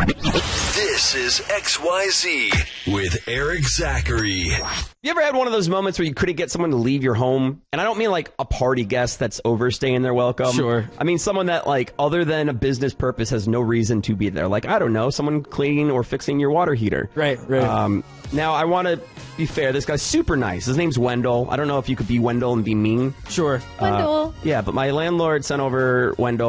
This is XYZ with Eric Zachary. You ever had one of those moments where you couldn't get someone to leave your home? And I don't mean like a party guest that's overstaying their welcome. Sure. I mean someone that, like, other than a business purpose, has no reason to be there. Like, I don't know, someone cleaning or fixing your water heater. Right. Now, I want to be fair. This guy's super nice. His name's Wendell. I don't know if you could be Wendell and be mean. Sure. Wendell. Yeah, but my landlord sent over Wendell